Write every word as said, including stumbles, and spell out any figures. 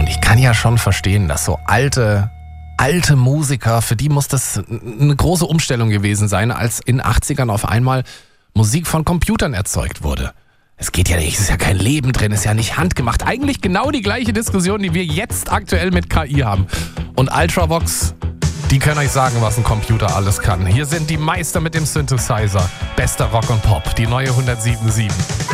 Und ich kann ja schon verstehen, dass so alte, alte Musiker, für die muss das eine große Umstellung gewesen sein, als in den achtzigern auf einmal Musik von Computern erzeugt wurde. Es geht ja nicht, es ist ja kein Leben drin, es ist ja nicht handgemacht. Eigentlich genau die gleiche Diskussion, die wir jetzt aktuell mit K I haben. Und Ultravox, die können euch sagen, was ein Computer alles kann. Hier sind die Meister mit dem Synthesizer. Bester Rock und Pop, die neue hundertsieben Komma sieben.